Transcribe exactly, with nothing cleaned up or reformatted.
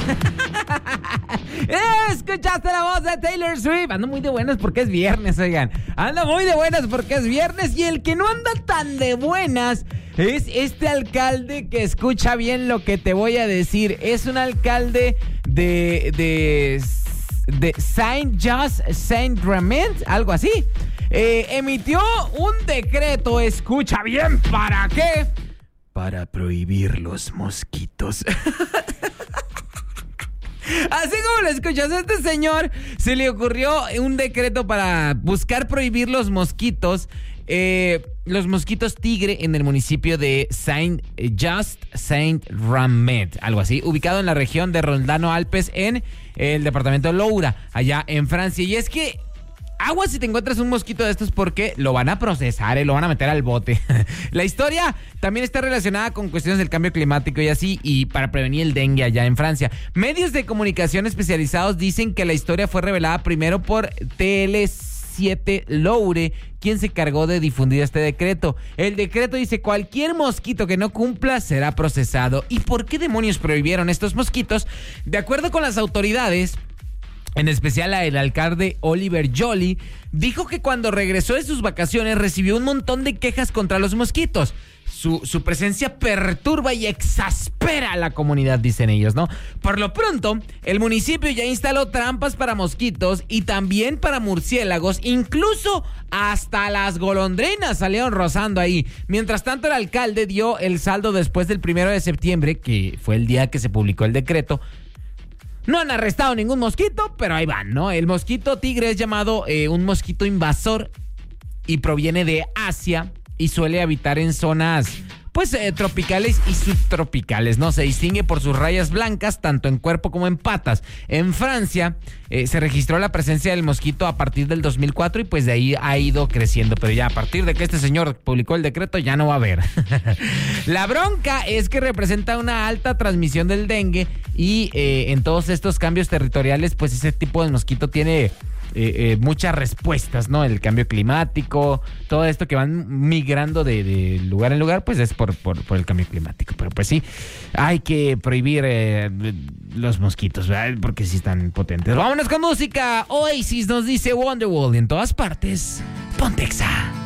Escuchaste la voz de Taylor Swift. Ando muy de buenas porque es viernes, oigan. Ando muy de buenas porque es viernes. Y el que no anda tan de buenas es este alcalde que escucha bien lo que te voy a decir. Es un alcalde de... de... de Saint-Just Saint-Rament, algo así. Eh, emitió un decreto, escucha bien, ¿para qué? Para prohibir los mosquitos. Así como lo escuchas, a este señor se le ocurrió un decreto para buscar prohibir los mosquitos, eh, los mosquitos tigre en el municipio de Saint-Just Saint-Rament, algo así, ubicado en la región de Rondano Alpes, en el departamento de Loura, allá en Francia. Y es que aguas si te encuentras un mosquito de estos porque lo van a procesar, ¿eh? Lo van a meter al bote. La historia también está relacionada con cuestiones del cambio climático y así, y para prevenir el dengue allá en Francia. Medios de comunicación especializados dicen que la historia fue revelada primero por T L siete Loure, quien se encargó de difundir este decreto. El decreto dice: cualquier mosquito que no cumpla será procesado. ¿Y por qué demonios prohibieron estos mosquitos? De acuerdo con las autoridades, en especial el alcalde Oliver Joly, dijo que cuando regresó de sus vacaciones recibió un montón de quejas contra los mosquitos. Su, su presencia perturba y exaspera a la comunidad, dicen ellos, ¿no? Por lo pronto, el municipio ya instaló trampas para mosquitos y también para murciélagos, incluso hasta las golondrinas salieron rozando ahí. Mientras tanto, el alcalde dio el saldo después del primero de septiembre, que fue el día que se publicó el decreto. No han arrestado ningún mosquito, pero ahí van, ¿no? El mosquito tigre es llamado eh, un mosquito invasor y proviene de Asia y suele habitar en zonas, pues, eh, tropicales y subtropicales, ¿no? Se distingue por sus rayas blancas, tanto en cuerpo como en patas. En Francia eh, se registró la presencia del mosquito a partir del dos mil cuatro y pues de ahí ha ido creciendo. Pero ya a partir de que este señor publicó el decreto ya no va a haber. La bronca es que representa una alta transmisión del dengue y eh, en todos estos cambios territoriales, pues ese tipo de mosquito tiene... Eh, eh, muchas respuestas, ¿no? El cambio climático, todo esto que van migrando de, de lugar en lugar, pues es por, por, por el cambio climático. Pero pues sí, hay que prohibir eh, los mosquitos, ¿verdad? Porque sí están potentes. Vámonos con música. Oasis nos dice Wonderwall, y en todas partes, Pontexa.